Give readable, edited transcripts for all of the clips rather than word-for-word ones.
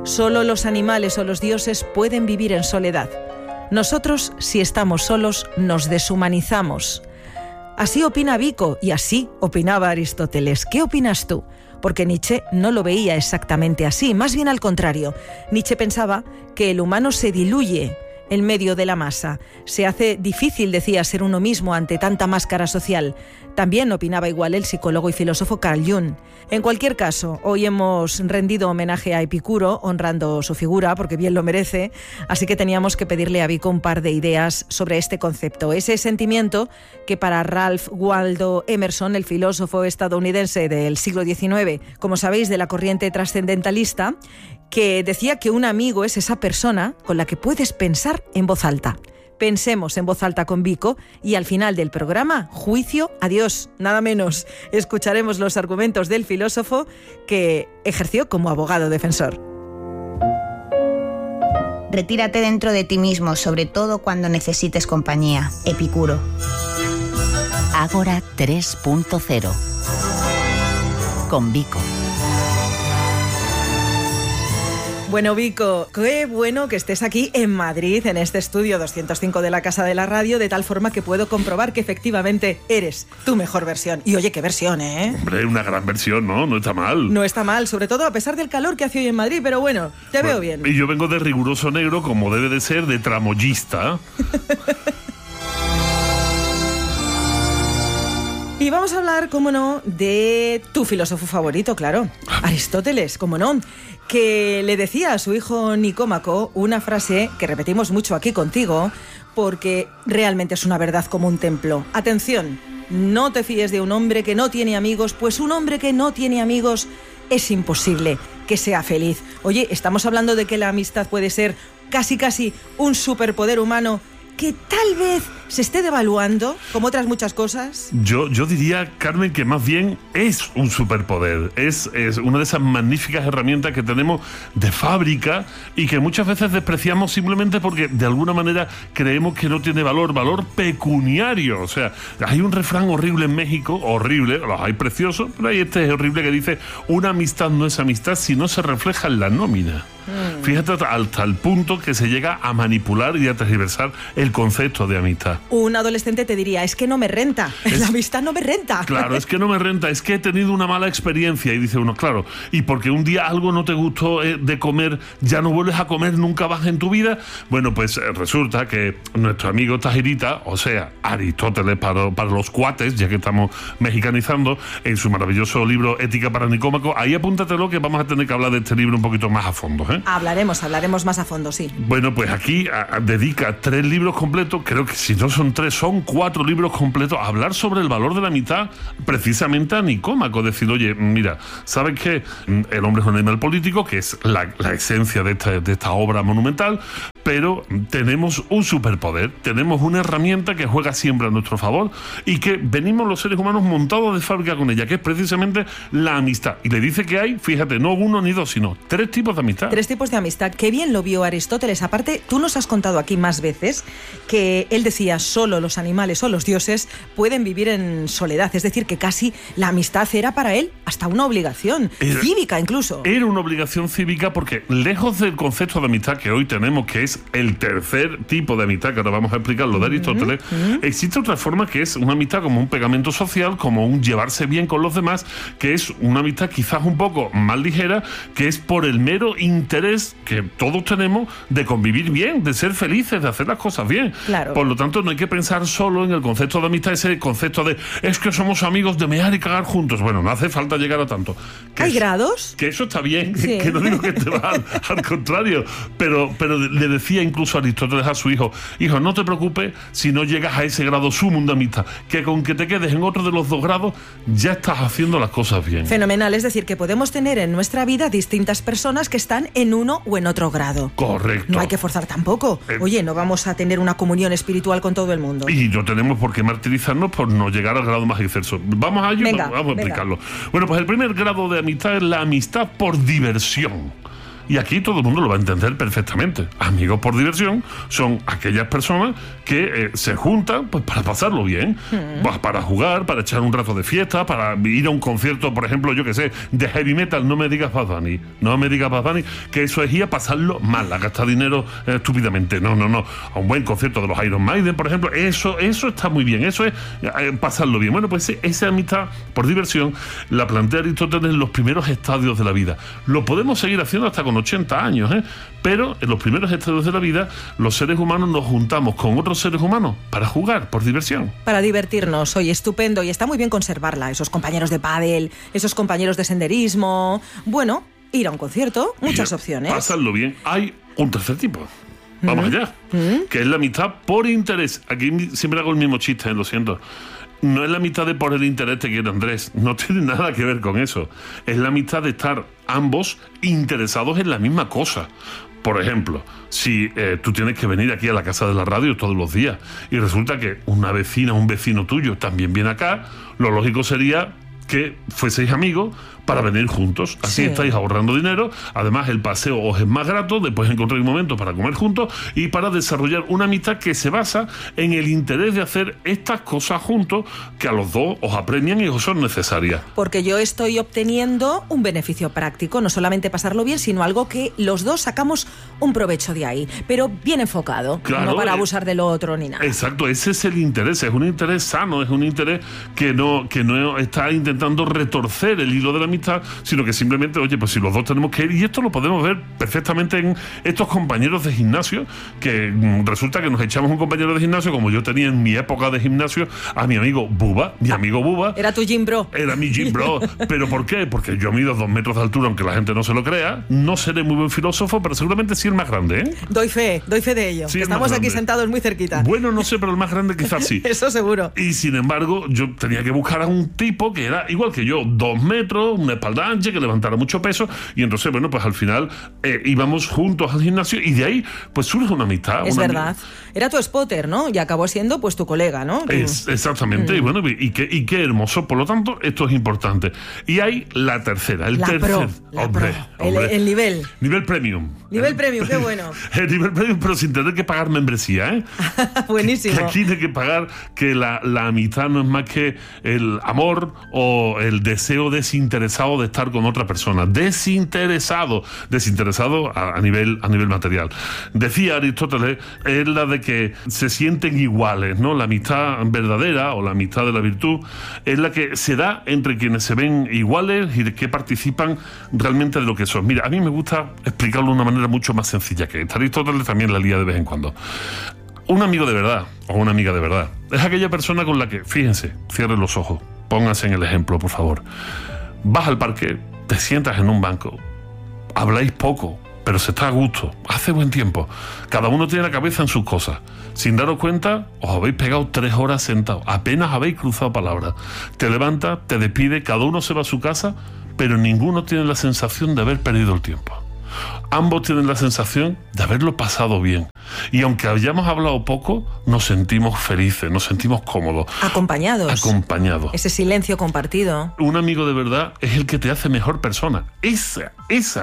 Solo los animales o los dioses pueden vivir en soledad. Nosotros, si estamos solos, nos deshumanizamos. Así opina Vico y así opinaba Aristóteles. ¿Qué opinas tú? Porque Nietzsche no lo veía exactamente así, más bien al contrario. Nietzsche pensaba que el humano se diluye en medio de la masa. Se hace difícil, decía, ser uno mismo ante tanta máscara social. También opinaba igual el psicólogo y filósofo Carl Jung. En cualquier caso, hoy hemos rendido homenaje a Epicuro, honrando su figura, porque bien lo merece, así que teníamos que pedirle a Vico un par de ideas sobre este concepto. Ese sentimiento que para Ralph Waldo Emerson, el filósofo estadounidense del siglo XIX, como sabéis, de la corriente trascendentalista, que decía que un amigo es esa persona con la que puedes pensar en voz alta. Pensemos en voz alta con Vico y al final del programa, juicio, adiós, nada menos. Escucharemos los argumentos del filósofo que ejerció como abogado defensor. Retírate dentro de ti mismo, sobre todo cuando necesites compañía. Epicuro. Ágora 3.0 con Vico. Bueno, Vico, qué bueno que estés aquí en Madrid, en este estudio 205 de la Casa de la Radio, de tal forma que puedo comprobar que efectivamente eres tu mejor versión. Y oye, qué versión, ¿eh? Hombre, una gran versión, ¿no? No está mal. No está mal, sobre todo a pesar del calor que hace hoy en Madrid, pero bueno, te veo bien. Y yo vengo de riguroso negro, como debe de ser, de tramoyista. Y vamos a hablar, cómo no, de tu filósofo favorito, claro, Aristóteles, cómo no, que le decía a su hijo Nicómaco una frase que repetimos mucho aquí contigo, porque realmente es una verdad como un templo. Atención, no te fíes de un hombre que no tiene amigos, pues un hombre que no tiene amigos es imposible que sea feliz. Oye, estamos hablando de que la amistad puede ser casi un superpoder humano que tal vez se esté devaluando, como otras muchas cosas. Yo diría, Carmen, que más bien es un superpoder. Es una de esas magníficas herramientas que tenemos de fábrica y que muchas veces despreciamos simplemente porque de alguna manera creemos que no tiene valor pecuniario. O sea, hay un refrán horrible en México, horrible, los hay preciosos, pero hay este horrible que dice: una amistad no es amistad si no se refleja en la nómina. Fíjate hasta el punto que se llega a manipular y a tergiversar el concepto de amistad. Un adolescente te diría, es que no me renta, la amistad no me renta. Claro, es que no me renta, es que he tenido una mala experiencia. Y dice uno, claro, y porque un día algo no te gustó de comer, ya no vuelves a comer nunca más en tu vida. Bueno, pues resulta que nuestro amigo Tajirita, o sea, Aristóteles para los cuates, ya que estamos mexicanizando, en su maravilloso libro Ética para Nicómaco, ahí apúntatelo que vamos a tener que hablar de este libro un poquito más a fondo, ¿eh? Hablaremos más a fondo, sí. Bueno, pues aquí dedica 3 libros completos, creo que si no son 3, son 4 libros completos a hablar sobre el valor de la amistad, precisamente a Nicómaco. Decir, oye, mira, ¿sabes qué? El hombre es un animal político, que es la esencia de esta obra monumental, pero tenemos un superpoder, tenemos una herramienta que juega siempre a nuestro favor y que venimos los seres humanos montados de fábrica con ella, que es precisamente la amistad. Y le dice que hay, fíjate, no 1 ni 2, sino 3 tipos de amistad. 3 tipos de amistad. Qué bien lo vio Aristóteles. Aparte, tú nos has contado aquí más veces que él decía, solo los animales o los dioses pueden vivir en soledad. Es decir, que casi la amistad era para él hasta una obligación cívica incluso. Era una obligación cívica porque lejos del concepto de amistad que hoy tenemos, que es el tercer tipo de amistad, que ahora vamos a explicar lo de Aristóteles, existe otra forma que es una amistad como un pegamento social, como un llevarse bien con los demás, que es una amistad quizás un poco más ligera, que es por el mero interés que todos tenemos de convivir bien, de ser felices, de hacer las cosas bien. Claro. Por lo tanto, no hay que pensar solo en el concepto de amistad, ese concepto de es que somos amigos de mear y cagar juntos. Bueno, no hace falta llegar a tanto. ¿Hay grados? Que eso está bien, sí. que no digo que te va al contrario, pero le decía incluso Aristóteles a su hijo, no te preocupes si no llegas a ese grado sumo de amistad, que con que te quedes en otro de los 2 grados ya estás haciendo las cosas bien. Fenomenal, es decir, que podemos tener en nuestra vida distintas personas que están en uno o en otro grado. Correcto. No hay que forzar tampoco. Oye, no vamos a tener una comunión espiritual con todo el mundo. Y no tenemos por qué martirizarnos por no llegar al grado más excelso. Vamos a ello, vamos a explicarlo. Bueno, pues el primer grado de amistad es la amistad por diversión. Y aquí todo el mundo lo va a entender perfectamente. Amigos por diversión son aquellas personas que se juntan pues para pasarlo bien, para jugar, para echar un rato de fiesta, para ir a un concierto, por ejemplo, yo que sé, de heavy metal. No me digas Bad Bunny, que eso es ir a pasarlo mal, a gastar dinero estúpidamente. No. A un buen concierto de los Iron Maiden, por ejemplo, eso está muy bien, eso es pasarlo bien. Bueno, pues esa amistad por diversión la plantea Aristóteles en los primeros estadios de la vida. Lo podemos seguir haciendo hasta con 80 años, pero en los primeros estadios de la vida los seres humanos nos juntamos con otros seres humanos para jugar por diversión. Para divertirnos, oye, estupendo, y está muy bien conservarla, esos compañeros de pádel, esos compañeros de senderismo, bueno, ir a un concierto, muchas opciones. Pasarlo bien. Hay un tercer tipo. Vamos allá, que es la amistad por interés. Aquí siempre hago el mismo chiste, lo siento. No es la amistad de por el interés te quiere Andrés, no tiene nada que ver con eso. Es la amistad de estar ambos interesados en la misma cosa. Por ejemplo, si tú tienes que venir aquí a la casa de la radio todos los días y resulta que una vecina, un vecino tuyo también viene acá, lo lógico sería que fueseis amigos para venir juntos. Así estáis ahorrando dinero. Además, el paseo os es más grato. Después encontráis un momento para comer juntos y para desarrollar una amistad que se basa en el interés de hacer estas cosas juntos que a los dos os apremian y os son necesarias. Porque yo estoy obteniendo un beneficio práctico, no solamente pasarlo bien, sino algo que los dos sacamos un provecho de ahí, pero bien enfocado, claro, no para abusar del otro ni nada. Exacto, ese es el interés, es un interés sano, es un interés que no está intentando retorcer el hilo de la amistad, sino que simplemente, oye, pues si los dos tenemos que ir, y esto lo podemos ver perfectamente en estos compañeros de gimnasio, que resulta que nos echamos un compañero de gimnasio, como yo tenía en mi época de gimnasio, a mi amigo Buba. Era tu gym bro. Era mi gym bro. ¿Pero por qué? Porque yo mido 2 metros de altura, aunque la gente no se lo crea. No seré muy buen filósofo, pero seguramente sí el más grande, ¿eh? Doy fe de ello. Sí, estamos aquí sentados muy cerquita. Bueno, no sé, pero el más grande quizás sí. Eso seguro. Y sin embargo, yo tenía que buscar a un tipo que era igual que yo, 2 metros, una espalda ancha, que levantara mucho peso, y entonces, bueno, pues al final íbamos juntos al gimnasio y de ahí pues surge una amistad. Es verdad. Era tu spotter, ¿no? Y acabó siendo pues tu colega, ¿no? Exactamente. Y bueno, y qué hermoso. Por lo tanto, esto es importante. Y hay la tercera, el tercer. Hombre. El nivel. Nivel premium. Nivel premium, qué bueno. El nivel premium, pero sin tener que pagar membresía, ¿eh? Buenísimo. Que aquí hay que pagar, que la amistad no es más que el amor o el deseo desinteresado de estar con otra persona. Desinteresado a nivel material. Decía Aristóteles, es la de que se sienten iguales, ¿no? La amistad verdadera o la amistad de la virtud es la que se da entre quienes se ven iguales y que participan realmente de lo que son. Mira, a mí me gusta explicarlo de una manera mucho más sencilla que esta. Aristóteles también la lía de vez en cuando. Un amigo de verdad o una amiga de verdad es aquella persona con la que, fíjense, cierren los ojos, pónganse en el ejemplo, por favor. Vas al parque, te sientas en un banco, habláis poco, pero se está a gusto, hace buen tiempo, cada uno tiene la cabeza en sus cosas. Sin daros cuenta, os habéis pegado 3 horas sentados, apenas habéis cruzado palabras. Te levantas, te despide, cada uno se va a su casa, pero ninguno tiene la sensación de haber perdido el tiempo. Ambos tienen la sensación de haberlo pasado bien. Y aunque hayamos hablado poco, nos sentimos felices, nos sentimos cómodos. Acompañados. Acompañados. Ese silencio compartido. Un amigo de verdad es el que te hace mejor persona. Esa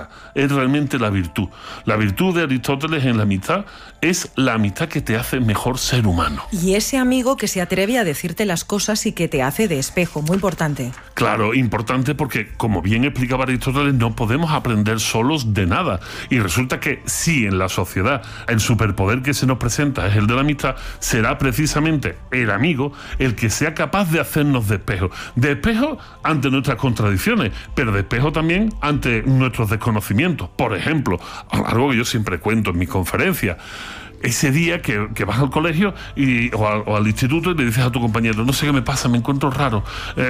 es realmente la virtud. La virtud de Aristóteles en la amistad es la amistad que te hace mejor ser humano. Y ese amigo que se atreve a decirte las cosas y que te hace de espejo, muy importante. Claro, importante porque, como bien explicaba Aristóteles, no podemos aprender solos de nada. Y resulta que si en la sociedad el superpoder que se nos presenta es el de la amistad, será precisamente el amigo el que sea capaz de hacernos de espejo ante nuestras contradicciones, pero de espejo también ante nuestros desconocimientos. Por ejemplo, algo que yo siempre cuento en mis conferencias: ese día que vas al colegio o al instituto y le dices a tu compañero, no sé qué me pasa, me encuentro raro,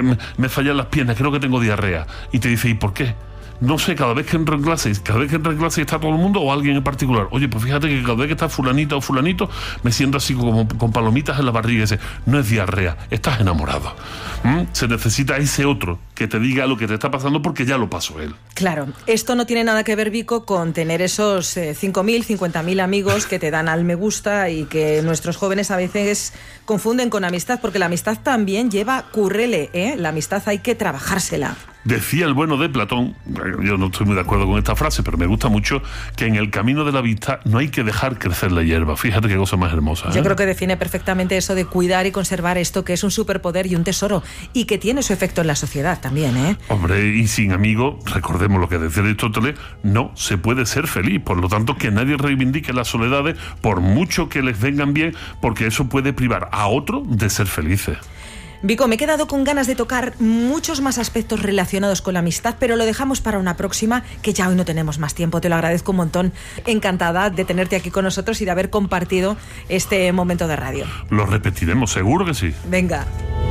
me fallan las piernas, creo que tengo diarrea, y te dice, ¿y por qué? No sé, cada vez que entro en clase está todo el mundo o alguien en particular. Oye, pues fíjate que cada vez que está fulanita o fulanito, me siento así como con palomitas en la barriga. Ese no es diarrea, estás enamorado. Se necesita ese otro que te diga lo que te está pasando porque ya lo pasó él. Claro, esto no tiene nada que ver, Vico, con tener esos 5.000, 50.000 amigos que te dan al me gusta y que nuestros jóvenes a veces confunden con amistad, porque la amistad también lleva currele, ¿eh? La amistad hay que trabajársela. Decía el bueno de Platón, yo no estoy muy de acuerdo con esta frase, pero me gusta mucho, que en el camino de la vista no hay que dejar crecer la hierba. Fíjate qué cosa más hermosa. Yo creo que define perfectamente eso de cuidar y conservar esto, que es un superpoder y un tesoro, y que tiene su efecto en la sociedad también, ¿eh? Hombre, y sin amigos, recordemos lo que decía Aristóteles, no se puede ser feliz. Por lo tanto, que nadie reivindique las soledades, por mucho que les vengan bien, porque eso puede privar a otro de ser felices. Vico, me he quedado con ganas de tocar muchos más aspectos relacionados con la amistad, pero lo dejamos para una próxima, que ya hoy no tenemos más tiempo. Te lo agradezco un montón. Encantada de tenerte aquí con nosotros y de haber compartido este momento de radio. Lo repetiremos, seguro que sí. Venga.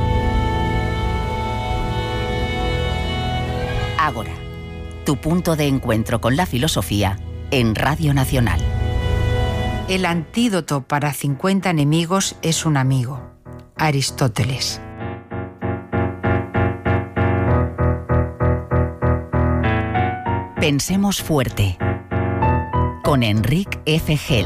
Ágora, tu punto de encuentro con la filosofía en Radio Nacional. El antídoto para 50 enemigos es un amigo. Aristóteles. Pensemos fuerte. Con Enric F. Gel.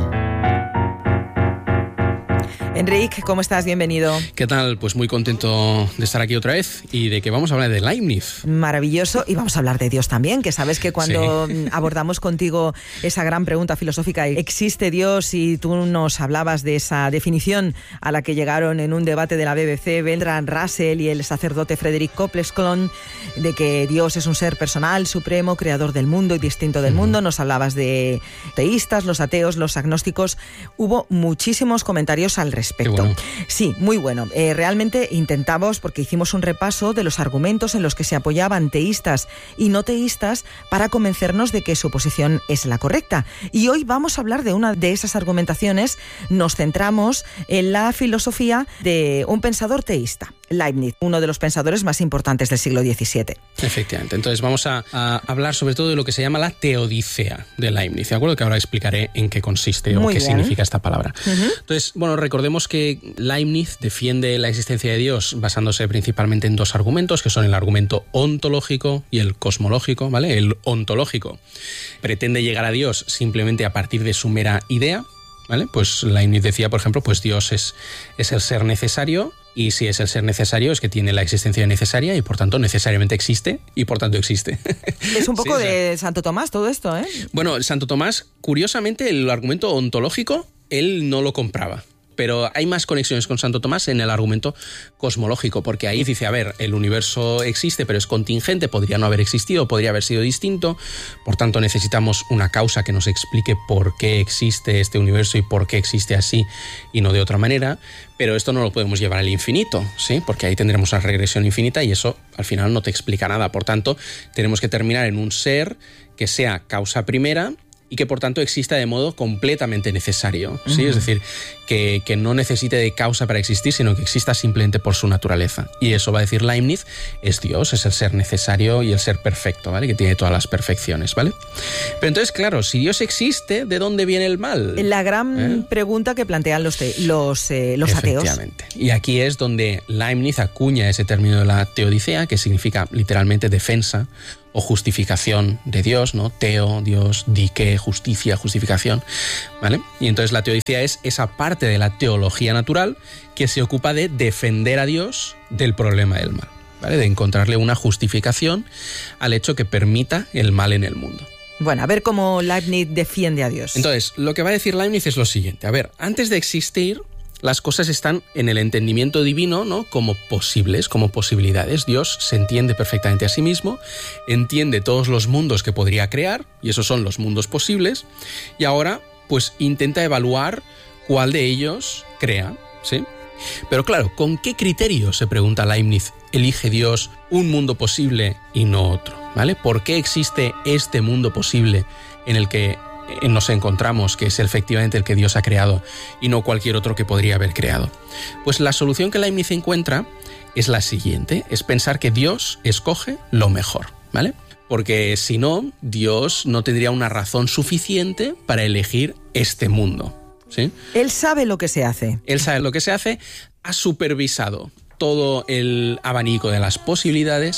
Enric, ¿cómo estás? Bienvenido. ¿Qué tal? Pues muy contento de estar aquí otra vez y de que vamos a hablar de Leibniz. Maravilloso. Y vamos a hablar de Dios también, que sabes que cuando abordamos contigo esa gran pregunta filosófica, ¿existe Dios? Y tú nos hablabas de esa definición a la que llegaron en un debate de la BBC Bertrand Russell y el sacerdote Frederick Copleston, de que Dios es un ser personal, supremo, creador del mundo y distinto del mundo. Nos hablabas de teístas, los ateos, los agnósticos. Hubo muchísimos comentarios al respecto. Bueno. Sí, muy bueno. Realmente intentamos, porque hicimos un repaso de los argumentos en los que se apoyaban teístas y no teístas para convencernos de que su posición es la correcta. Y hoy vamos a hablar de una de esas argumentaciones. Nos centramos en la filosofía de un pensador teísta, Leibniz, uno de los pensadores más importantes del siglo XVII. Efectivamente. Entonces vamos a hablar sobre todo de lo que se llama la teodicea de Leibniz, ¿de acuerdo? Que ahora explicaré en qué consiste o qué significa esta palabra. Entonces, bueno, recordemos que Leibniz defiende la existencia de Dios basándose principalmente en dos argumentos, que son el argumento ontológico y el cosmológico, ¿vale? El ontológico pretende llegar a Dios simplemente a partir de su mera idea, ¿vale? Pues Leibniz decía, por ejemplo, pues Dios es el ser necesario, y si es el ser necesario es que tiene la existencia necesaria y por tanto necesariamente existe y por tanto existe. Es un poco de Santo Tomás todo esto, ¿eh? Bueno, Santo Tomás, curiosamente, el argumento ontológico, él no lo compraba. Pero hay más conexiones con Santo Tomás en el argumento cosmológico, porque ahí dice, a ver, el universo existe, pero es contingente, podría no haber existido, podría haber sido distinto, por tanto necesitamos una causa que nos explique por qué existe este universo y por qué existe así y no de otra manera, pero esto no lo podemos llevar al infinito, ¿sí? Porque ahí tendremos una regresión infinita y eso al final no te explica nada, por tanto tenemos que terminar en un ser que sea causa primera y que por tanto exista de modo completamente necesario, ¿sí? Es decir, que no necesite de causa para existir, sino que exista simplemente por su naturaleza. Y eso va a decir Leibniz, es Dios, es el ser necesario y el ser perfecto, ¿vale? Que tiene todas las perfecciones, ¿vale? Pero entonces, claro, si Dios existe, ¿de dónde viene el mal? La gran pregunta que plantean los ateos. Efectivamente. Y aquí es donde Leibniz acuña ese término de la teodicea, que significa literalmente defensa o justificación de Dios, ¿no? Teo, Dios, dike, justicia, justificación, ¿vale? Y entonces la teodicea es esa parte de la teología natural que se ocupa de defender a Dios del problema del mal, ¿vale? De encontrarle una justificación al hecho que permita el mal en el mundo. Bueno, a ver cómo Leibniz defiende a Dios. Entonces, lo que va a decir Leibniz es lo siguiente. A ver, antes de existir, las cosas están en el entendimiento divino, ¿no? Como posibles, como posibilidades. Dios se entiende perfectamente a sí mismo, entiende todos los mundos que podría crear, y esos son los mundos posibles, y ahora pues intenta evaluar cuál de ellos crea, ¿sí? Pero claro, ¿con qué criterio, se pregunta Leibniz, elige Dios un mundo posible y no otro? ¿Vale? ¿Por qué existe este mundo posible en el que nos encontramos, que es efectivamente el que Dios ha creado y no cualquier otro que podría haber creado? Pues la solución que Leibniz encuentra es la siguiente, es pensar que Dios escoge lo mejor, ¿vale? Porque si no, Dios no tendría una razón suficiente para elegir este mundo, ¿sí? Él sabe lo que se hace. Él sabe lo que se hace, ha supervisado todo el abanico de las posibilidades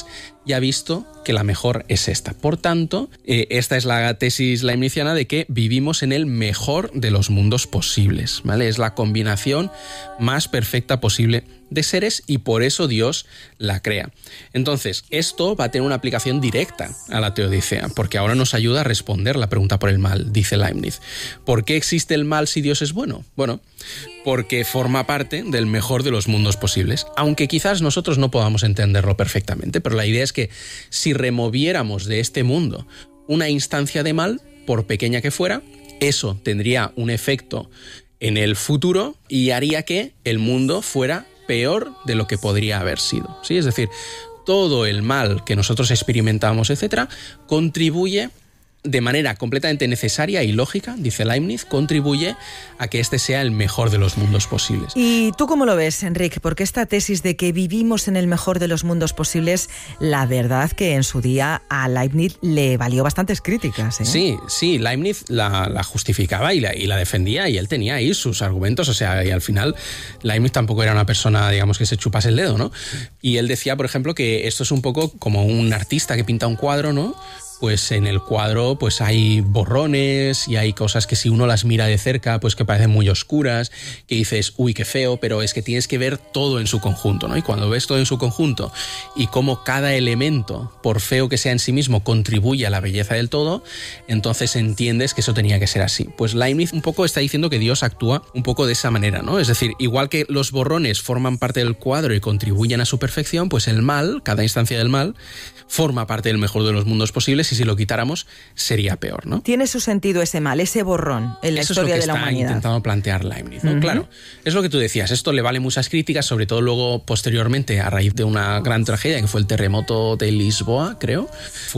y ha visto que la mejor es esta. Por tanto, esta es la tesis leibniziana de que vivimos en el mejor de los mundos posibles, ¿vale? Es la combinación más perfecta posible de seres y por eso Dios la crea. Entonces, esto va a tener una aplicación directa a la teodicea, porque ahora nos ayuda a responder la pregunta por el mal, dice Leibniz. ¿Por qué existe el mal si Dios es bueno? Bueno, porque forma parte del mejor de los mundos posibles, aunque quizás nosotros no podamos entenderlo perfectamente, pero la idea es que si removiéramos de este mundo una instancia de mal, por pequeña que fuera, eso tendría un efecto en el futuro y haría que el mundo fuera peor de lo que podría haber sido, ¿sí? Es decir, todo el mal que nosotros experimentamos, etcétera, contribuye de manera completamente necesaria y lógica, dice Leibniz, contribuye a que este sea el mejor de los mundos posibles. ¿Y tú cómo lo ves, Enric? Porque esta tesis de que vivimos en el mejor de los mundos posibles, la verdad que en su día a Leibniz le valió bastantes críticas, ¿eh? Sí, Leibniz la justificaba y la defendía, y él tenía ahí sus argumentos, o sea, y al final Leibniz tampoco era una persona, digamos, que se chupase el dedo, ¿no? Y él decía, por ejemplo, que esto es un poco como un artista que pinta un cuadro, ¿no? Pues en el cuadro pues hay borrones y hay cosas que si uno las mira de cerca pues que parecen muy oscuras, que dices, uy, qué feo, pero es que tienes que ver todo en su conjunto, ¿no? Y cuando ves todo en su conjunto y cómo cada elemento, por feo que sea en sí mismo, contribuye a la belleza del todo, entonces entiendes que eso tenía que ser así. Pues Leibniz un poco está diciendo que Dios actúa un poco de esa manera, ¿no? Es decir, igual que los borrones forman parte del cuadro y contribuyen a su perfección, pues el mal, cada instancia del mal, forma parte del mejor de los mundos posibles y si lo quitáramos sería peor, ¿no? Tiene su sentido ese mal, ese borrón en la historia de la humanidad. Eso es lo que está intentando plantear Leibniz, ¿no? Claro, es lo que tú decías, esto le vale muchas críticas, sobre todo luego posteriormente a raíz de una gran tragedia que fue el terremoto de Lisboa, creo.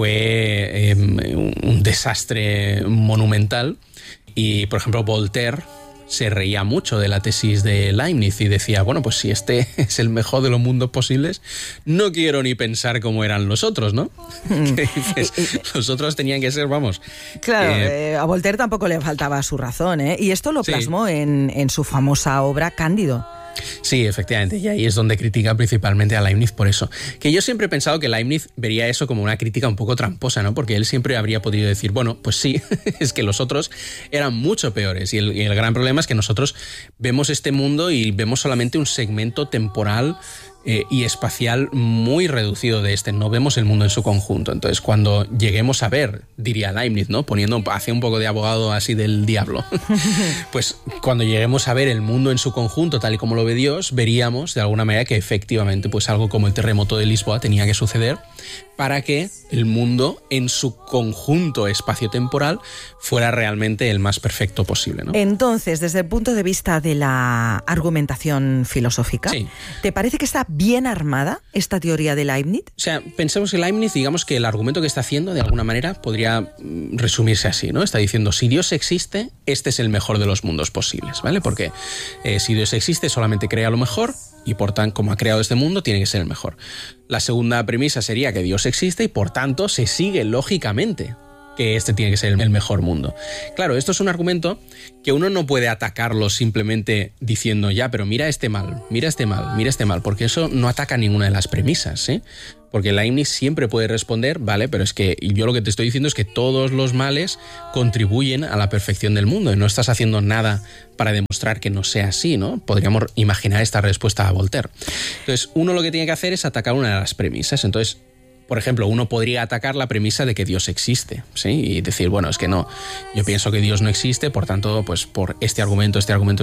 Fue un desastre monumental y, por ejemplo, Voltaire se reía mucho de la tesis de Leibniz y decía, bueno, pues si este es el mejor de los mundos posibles, no quiero ni pensar cómo eran los otros, ¿no? ¿Qué dices? Los otros tenían que ser, vamos... Claro, a Voltaire tampoco le faltaba su razón, ¿eh? Y esto lo plasmó en su famosa obra Cándido. Sí, efectivamente, y ahí es donde critica principalmente a Leibniz por eso. Que yo siempre he pensado que Leibniz vería eso como una crítica un poco tramposa, ¿no? Porque él siempre habría podido decir, bueno, pues sí, es que los otros eran mucho peores. Y el gran problema es que nosotros vemos este mundo y vemos solamente un segmento temporal y espacial muy reducido de este, no vemos el mundo en su conjunto. Entonces, cuando lleguemos a ver, diría Leibniz, ¿no? Hace un poco de abogado así del diablo, pues cuando lleguemos a ver el mundo en su conjunto, tal y como lo ve Dios, veríamos de alguna manera que efectivamente pues algo como el terremoto de Lisboa tenía que suceder para que el mundo en su conjunto espaciotemporal fuera realmente el más perfecto posible, ¿no? Entonces, desde el punto de vista de la argumentación filosófica, sí, ¿te parece que está bien armada esta teoría de Leibniz? O sea, pensemos que Leibniz, digamos que el argumento que está haciendo, de alguna manera, podría resumirse así, ¿no? Está diciendo, si Dios existe, este es el mejor de los mundos posibles, ¿vale? Porque si Dios existe, solamente crea lo mejor y por tanto, como ha creado este mundo, tiene que ser el mejor. La segunda premisa sería que Dios existe y por tanto se sigue lógicamente que este tiene que ser el mejor mundo. Claro, esto es un argumento que uno no puede atacarlo simplemente diciendo, ya, pero mira este mal, mira este mal, mira este mal, porque eso no ataca ninguna de las premisas, ¿sí? Porque Leibniz siempre puede responder, vale, pero es que yo lo que te estoy diciendo es que todos los males contribuyen a la perfección del mundo y no estás haciendo nada para demostrar que no sea así, ¿no? Podríamos imaginar esta respuesta a Voltaire. Entonces, uno lo que tiene que hacer es atacar una de las premisas. Entonces, por ejemplo, uno podría atacar la premisa de que Dios existe, ¿sí? Y decir, bueno, es que no, yo pienso que Dios no existe, por tanto, pues por este argumento,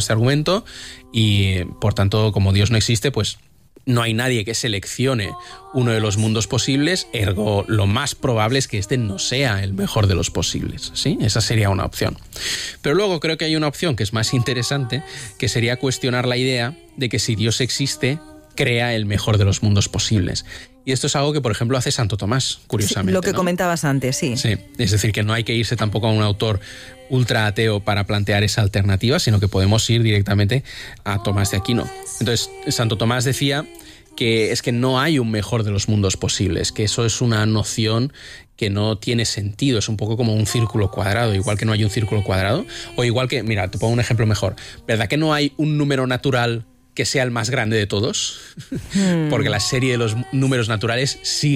y por tanto, como Dios no existe, pues no hay nadie que seleccione uno de los mundos posibles, ergo lo más probable es que este no sea el mejor de los posibles, ¿sí? Esa sería una opción. Pero luego creo que hay una opción que es más interesante, que sería cuestionar la idea de que si Dios existe, crea el mejor de los mundos posibles. Y esto es algo que, por ejemplo, hace Santo Tomás, curiosamente. Sí, lo que ¿no? comentabas antes, sí. Sí, es decir, que no hay que irse tampoco a un autor ultra ateo para plantear esa alternativa, sino que podemos ir directamente a Tomás de Aquino. Entonces, Santo Tomás decía que es que no hay un mejor de los mundos posibles, que eso es una noción que no tiene sentido, es un poco como un círculo cuadrado, igual que no hay un círculo cuadrado, o igual que, mira, te pongo un ejemplo mejor, ¿verdad que no hay un número natural que sea el más grande de todos? Porque la serie de los números naturales sigue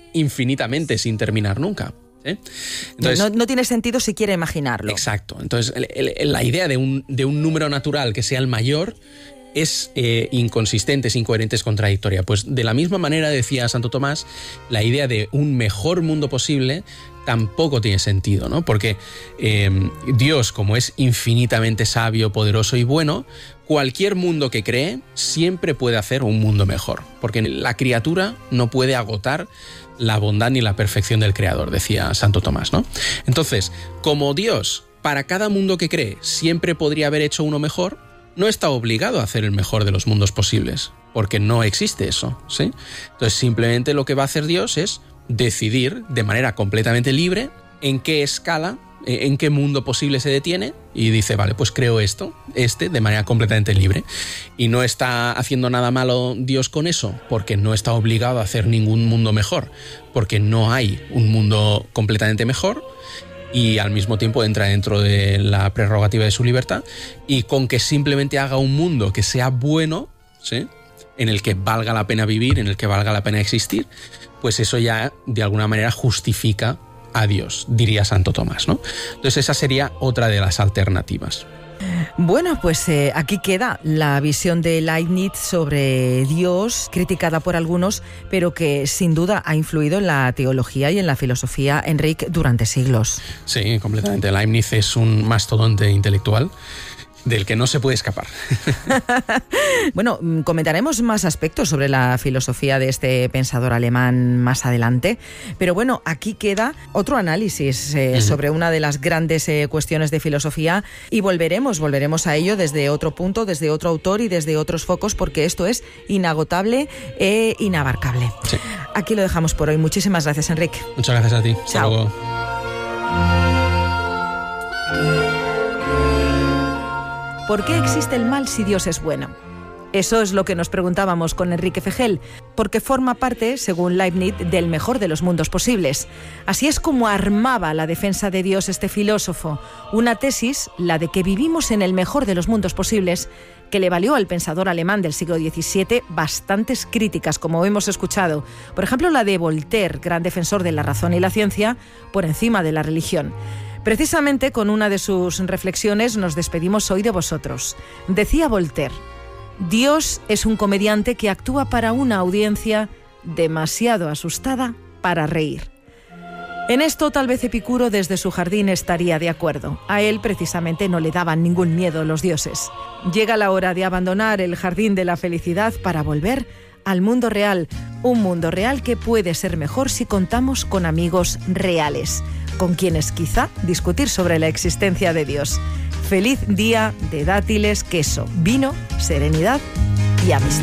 infinitamente sin terminar nunca. ¿Sí? Entonces, no tiene sentido siquiera imaginarlo. Exacto. Entonces, la idea de un número natural que sea el mayor es inconsistente, es incoherente, es contradictoria. Pues de la misma manera, decía Santo Tomás, la idea de un mejor mundo posible tampoco tiene sentido, ¿no? Porque Dios, como es infinitamente sabio, poderoso y bueno, cualquier mundo que cree siempre puede hacer un mundo mejor, porque la criatura no puede agotar la bondad ni la perfección del Creador, decía Santo Tomás, ¿no? Entonces, como Dios, para cada mundo que cree, siempre podría haber hecho uno mejor, no está obligado a hacer el mejor de los mundos posibles, porque no existe eso, ¿sí? Entonces, simplemente lo que va a hacer Dios es decidir de manera completamente libre en qué escala, en qué mundo posible se detiene, y dice, vale, pues creo de manera completamente libre. Y no está haciendo nada malo Dios con eso, porque no está obligado a hacer ningún mundo mejor, porque no hay un mundo completamente mejor, y al mismo tiempo entra dentro de la prerrogativa de su libertad, y con que simplemente haga un mundo que sea bueno, ¿sí?, en el que valga la pena vivir, en el que valga la pena existir, pues eso ya de alguna manera justifica a Dios, diría Santo Tomás, ¿no? Entonces esa sería otra de las alternativas. Bueno, pues aquí queda la visión de Leibniz sobre Dios, criticada por algunos, pero que sin duda ha influido en la teología y en la filosofía, Enric, durante siglos. Sí, completamente. Leibniz es un mastodonte intelectual del que no se puede escapar. Bueno, comentaremos más aspectos sobre la filosofía de este pensador alemán más adelante, pero bueno, aquí queda otro análisis sobre una de las grandes cuestiones de filosofía, y volveremos a ello desde otro punto, desde otro autor y desde otros focos, porque esto es inagotable e inabarcable. Sí. Aquí lo dejamos por hoy. Muchísimas gracias, Enric. Muchas gracias a ti. Chao. Hasta luego. ¿Por qué existe el mal si Dios es bueno? Eso es lo que nos preguntábamos con Enrique Fejel, porque forma parte, según Leibniz, del mejor de los mundos posibles. Así es como armaba la defensa de Dios este filósofo, una tesis, la de que vivimos en el mejor de los mundos posibles, que le valió al pensador alemán del siglo XVII bastantes críticas, como hemos escuchado. Por ejemplo, la de Voltaire, gran defensor de la razón y la ciencia, por encima de la religión. Precisamente con una de sus reflexiones nos despedimos hoy de vosotros. Decía Voltaire: Dios es un comediante que actúa para una audiencia demasiado asustada para reír. En esto tal vez Epicuro desde su jardín estaría de acuerdo. A él precisamente no le daban ningún miedo los dioses. Llega la hora de abandonar el jardín de la felicidad para volver al mundo real. Un mundo real que puede ser mejor si contamos con amigos reales, con quienes quizá discutir sobre la existencia de Dios. Feliz día de dátiles, queso, vino, serenidad y amistad.